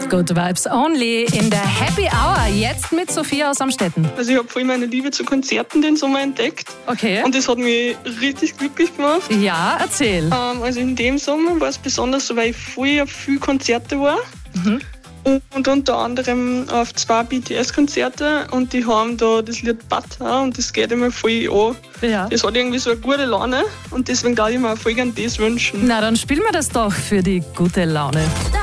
Good Vibes Only in der Happy Hour. Jetzt mit Sophia aus Amstetten. Also ich habe voll meine Liebe zu Konzerten den Sommer entdeckt. Okay. Und das hat mich richtig glücklich gemacht. Ja, erzähl. Also in dem Sommer war es besonders so, weil ich voll auf viele Konzerte war. Und unter anderem auf 2 BTS-Konzerte. Und die haben da das Lied Butter und das geht immer voll an. Ja. Das hat irgendwie so eine gute Laune und deswegen darf ich mir auch voll gerne das wünschen. Na, dann spielen wir das doch für die gute Laune.